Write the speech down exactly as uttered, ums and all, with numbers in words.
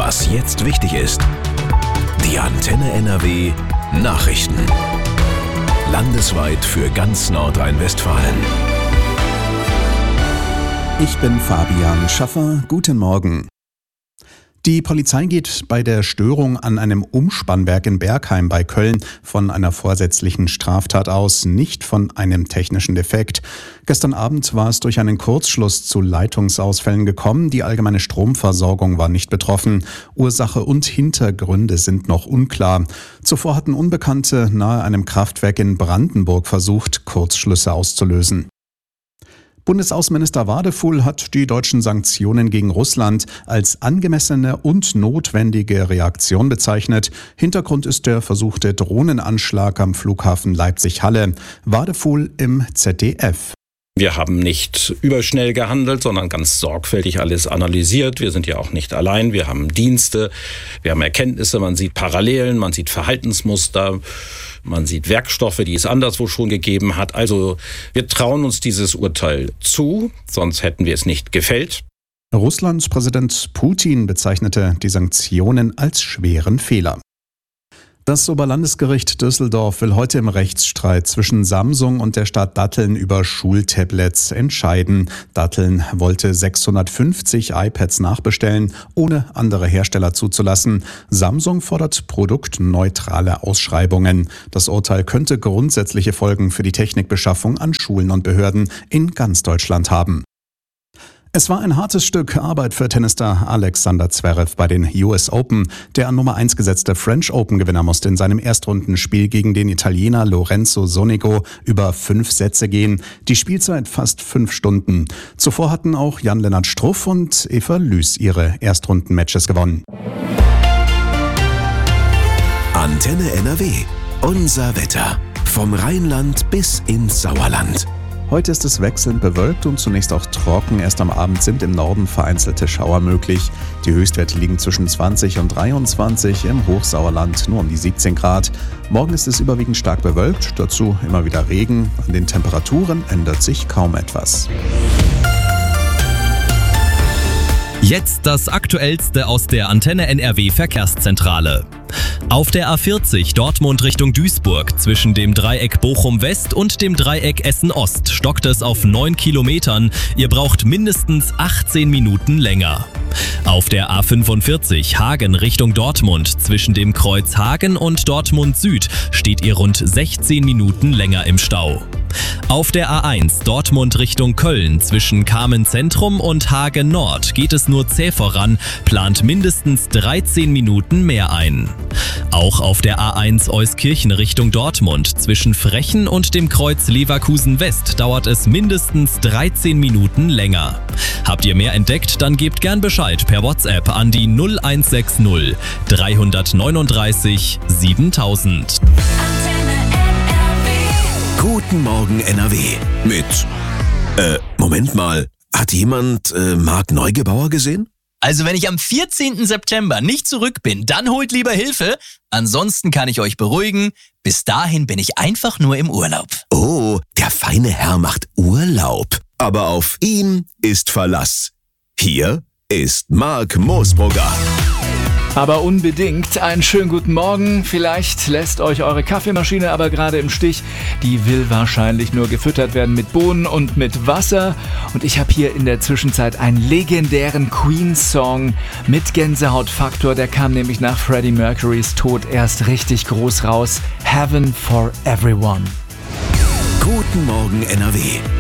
Was jetzt wichtig ist. Die Antenne N R W Nachrichten. Landesweit für ganz Nordrhein-Westfalen. Ich bin Fabian Schaffer. Guten Morgen. Die Polizei geht bei der Störung an einem Umspannwerk in Bergheim bei Köln von einer vorsätzlichen Straftat aus, nicht von einem technischen Defekt. Gestern Abend war es durch einen Kurzschluss zu Leitungsausfällen gekommen. Die allgemeine Stromversorgung war nicht betroffen. Ursache und Hintergründe sind noch unklar. Zuvor hatten Unbekannte nahe einem Kraftwerk in Brandenburg versucht, Kurzschlüsse auszulösen. Bundesaußenminister Wadefuhl hat die deutschen Sanktionen gegen Russland als angemessene und notwendige Reaktion bezeichnet. Hintergrund ist der versuchte Drohnenanschlag am Flughafen Leipzig-Halle. Wadefuhl im Z D F. Wir haben nicht überschnell gehandelt, sondern ganz sorgfältig alles analysiert. Wir sind ja auch nicht allein. Wir haben Dienste, wir haben Erkenntnisse, man sieht Parallelen, man sieht Verhaltensmuster, man sieht Werkstoffe, die es anderswo schon gegeben hat. Also wir trauen uns dieses Urteil zu, sonst hätten wir es nicht gefällt. Russlands Präsident Putin bezeichnete die Sanktionen als schweren Fehler. Das Oberlandesgericht Düsseldorf will heute im Rechtsstreit zwischen Samsung und der Stadt Datteln über Schultablets entscheiden. Datteln wollte sechshundertfünfzig iPads nachbestellen, ohne andere Hersteller zuzulassen. Samsung fordert produktneutrale Ausschreibungen. Das Urteil könnte grundsätzliche Folgen für die Technikbeschaffung an Schulen und Behörden in ganz Deutschland haben. Es war ein hartes Stück Arbeit für Tennisstar Alexander Zverev bei den U S Open. Der an Nummer eins gesetzte French Open-Gewinner musste in seinem Erstrundenspiel gegen den Italiener Lorenzo Sonego über fünf Sätze gehen. Die Spielzeit fast fünf Stunden. Zuvor hatten auch Jan-Lennart Struff und Eva Lüß ihre Erstrundenmatches gewonnen. Antenne N R W. Unser Wetter. Vom Rheinland bis ins Sauerland. Heute ist es wechselnd bewölkt und zunächst auch trocken. Erst am Abend sind im Norden vereinzelte Schauer möglich. Die Höchstwerte liegen zwischen zwanzig und dreiundzwanzig, im Hochsauerland nur um die siebzehn Grad. Morgen ist es überwiegend stark bewölkt, dazu immer wieder Regen. An den Temperaturen ändert sich kaum etwas. Jetzt das Aktuellste aus der Antenne N R W Verkehrszentrale. Auf der A vierzig Dortmund Richtung Duisburg zwischen dem Dreieck Bochum West und dem Dreieck Essen Ost stockt es auf neun Kilometern. Ihr braucht mindestens achtzehn Minuten länger. Auf der A fünfundvierzig Hagen Richtung Dortmund zwischen dem Kreuz Hagen und Dortmund Süd steht ihr rund sechzehn Minuten länger im Stau. Auf der A eins Dortmund Richtung Köln zwischen Kamen Zentrum und Hagen Nord geht es nur zäh voran, plant mindestens dreizehn Minuten mehr ein. Auch auf der A eins Euskirchen Richtung Dortmund zwischen Frechen und dem Kreuz Leverkusen West dauert es mindestens dreizehn Minuten länger. Habt ihr mehr entdeckt, dann gebt gern Bescheid per WhatsApp an die null eins sechs null drei neun drei siebentausend. Guten Morgen N R W mit, äh, Moment mal, hat jemand äh, Marc Neugebauer gesehen? Also wenn ich am vierzehnten September nicht zurück bin, dann holt lieber Hilfe. Ansonsten kann ich euch beruhigen, bis dahin bin ich einfach nur im Urlaub. Oh, der feine Herr macht Urlaub. Aber auf ihn ist Verlass. Hier ist Marc Moosbrugger. Aber unbedingt einen schönen guten Morgen. Vielleicht lässt euch eure Kaffeemaschine aber gerade im Stich. Die will wahrscheinlich nur gefüttert werden mit Bohnen und mit Wasser. Und ich habe hier in der Zwischenzeit einen legendären Queen-Song mit Gänsehautfaktor. Der kam nämlich nach Freddie Mercurys Tod erst richtig groß raus. Heaven for Everyone. Guten Morgen N R W